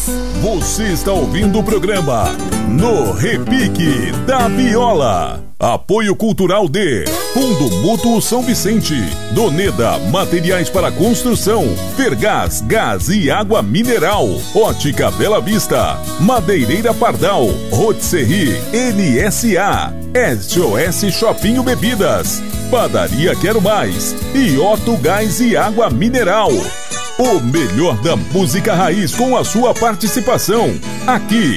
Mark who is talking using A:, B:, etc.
A: Você está ouvindo o programa No Repique da Viola. Apoio cultural de Fundo Mútuo São Vicente, Doneda Materiais para Construção, Fergás Gás e Água Mineral, Ótica Bela Vista, Madeireira Pardal, Rotisserie NSA, SOS Shopping Bebidas, Padaria Quero Mais e Otto Gás e Água Mineral. O melhor da música raiz com a sua participação, aqui